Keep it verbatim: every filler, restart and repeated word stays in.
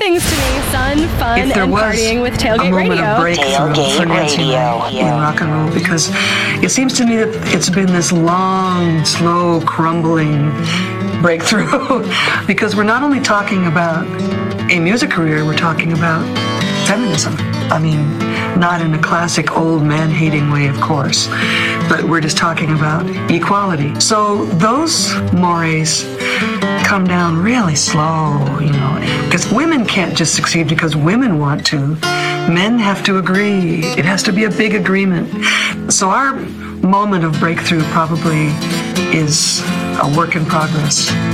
things to me. Sun, fun, If there and was partying with a Tailgate moment Radio. of breakthrough Tailgate for Nancy Radio, and I in yeah. rock and roll, because it seems to me that it's been this long, slow, crumbling breakthrough. Because we're not only talking about a music career, we're talking about feminism. I mean, not in a classic old man-hating way, of course, but we're just talking about equality. So those mores come down really slow, you know, because women can't just succeed because women want to. Men have to agree. It has to be a big agreement. So our moment of breakthrough probably is a work in progress.